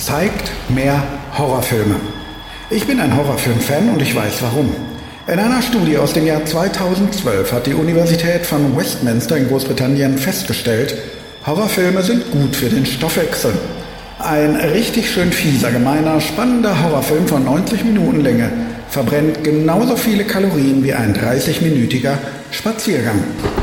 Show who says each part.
Speaker 1: zeigt mehr Horrorfilme. Ich bin ein Horrorfilm-Fan und ich weiß warum. In einer Studie aus dem Jahr 2012 hat die Universität von Westminster in Großbritannien festgestellt, Horrorfilme sind gut für den Stoffwechsel. Ein richtig schön fieser, gemeiner, spannender Horrorfilm von 90 Minuten Länge verbrennt genauso viele Kalorien wie ein 30-minütiger Spaziergang.